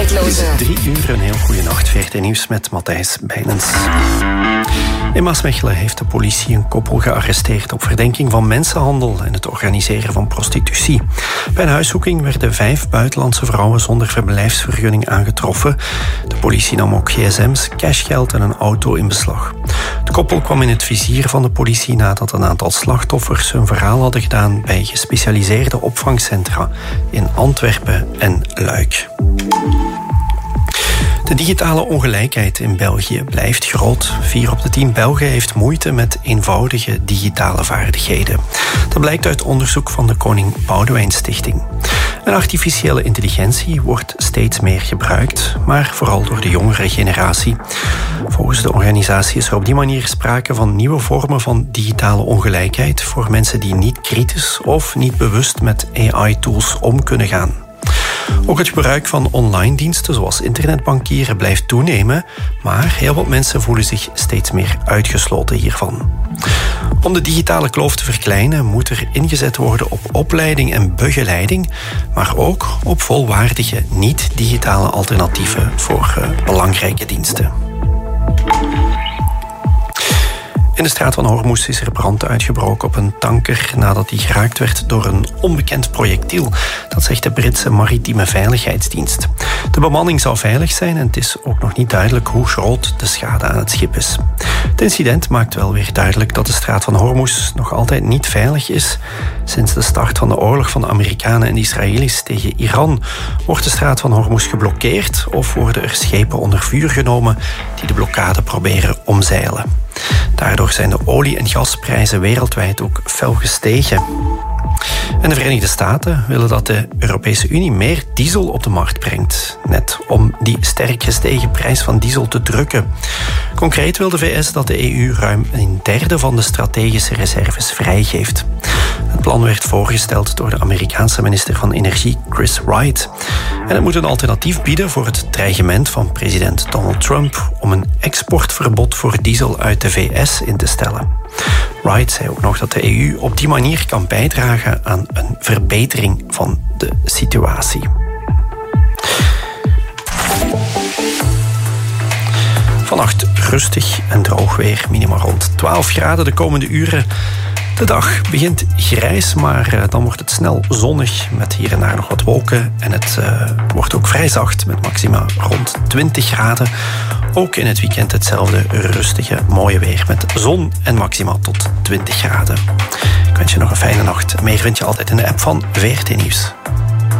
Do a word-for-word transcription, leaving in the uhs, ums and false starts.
Tijdloze. Drie uur, een heel goede nacht. V R T Nieuws met Matthijs Bijnens. In Maasmechelen heeft de politie een koppel gearresteerd op verdenking van mensenhandel en het organiseren van prostitutie. Bij een huiszoeking werden vijf buitenlandse vrouwen zonder verblijfsvergunning aangetroffen. De politie nam ook gsm's, cashgeld en een auto in beslag. Het koppel kwam in het vizier van de politie nadat een aantal slachtoffers hun verhaal hadden gedaan bij gespecialiseerde opvangcentra in Antwerpen en Luik. De digitale ongelijkheid in België blijft groot. Vier op de tien Belgen heeft moeite met eenvoudige digitale vaardigheden. Dat blijkt uit onderzoek van de Koning Boudewijn Stichting. En artificiële intelligentie wordt steeds meer gebruikt, maar vooral door de jongere generatie. Volgens de organisatie is er op die manier sprake van nieuwe vormen van digitale ongelijkheid voor mensen die niet kritisch of niet bewust met A I-tools om kunnen gaan. Ook het gebruik van online diensten zoals internetbankieren blijft toenemen, maar heel wat mensen voelen zich steeds meer uitgesloten hiervan. Om de digitale kloof te verkleinen moet er ingezet worden op opleiding en begeleiding, maar ook op volwaardige niet-digitale alternatieven voor uh, belangrijke diensten. In de straat van Hormuz is er brand uitgebroken op een tanker nadat die geraakt werd door een onbekend projectiel. Dat zegt de Britse Maritieme Veiligheidsdienst. De bemanning zou veilig zijn en het is ook nog niet duidelijk hoe groot de schade aan het schip is. Het incident maakt wel weer duidelijk dat de straat van Hormuz nog altijd niet veilig is. Sinds de start van de oorlog van de Amerikanen en de Israëli's tegen Iran wordt de straat van Hormuz geblokkeerd of worden er schepen onder vuur genomen die de blokkade proberen omzeilen. Daardoor zijn de olie- en gasprijzen wereldwijd ook fel gestegen. En de Verenigde Staten willen dat de Europese Unie meer diesel op de markt brengt, net om die sterk gestegen prijs van diesel te drukken. Concreet wil de V S dat de E U ruim een derde van de strategische reserves vrijgeeft. Het plan werd voorgesteld door de Amerikaanse minister van Energie Chris Wright. En het moet een alternatief bieden voor het dreigement van president Donald Trump om een exportverbod voor diesel uit de V S in te stellen. Wright zei ook nog dat de E U op die manier kan bijdragen aan een verbetering van de situatie. Vannacht rustig en droog weer, minimaal rond twaalf graden de komende uren. De dag begint grijs, maar dan wordt het snel zonnig met hier en daar nog wat wolken. En het uh, wordt ook vrij zacht met maxima rond twintig graden. Ook in het weekend hetzelfde rustige, mooie weer met zon en maxima tot twintig graden. Ik wens je nog een fijne nacht. Meer vind je altijd in de app van V R T Nieuws.